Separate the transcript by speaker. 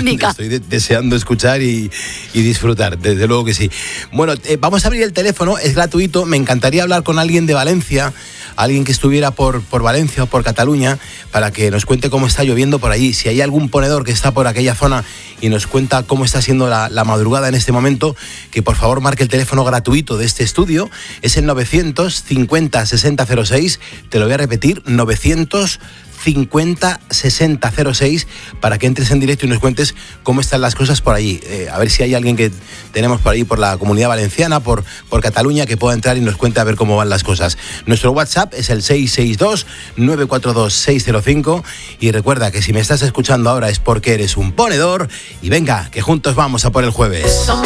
Speaker 1: única.
Speaker 2: Estoy deseando escuchar y disfrutar, desde luego que sí. Bueno, vamos a abrir el teléfono, es gratuito. Me encantaría hablar con alguien de Valencia, alguien que estuviera por Valencia o por Cataluña, para que nos cuente cómo está lloviendo por allí. Si hay algún ponedor que está por aquella zona y nos cuenta cómo está siendo la madrugada en este momento, que por favor marque el teléfono gratuito de este estudio. Es el 950 6006. Te lo voy a repetir, 950 6006, para que entres en directo y nos cuentes cómo están las cosas por allí. A ver si hay alguien que tenemos por ahí, por la Comunidad Valenciana, por Cataluña, que pueda entrar y nos cuente a ver cómo van las cosas. Nuestro WhatsApp es el 662-942-605, y recuerda que si me estás escuchando ahora es porque eres un ponedor, y venga, que juntos vamos a por el jueves.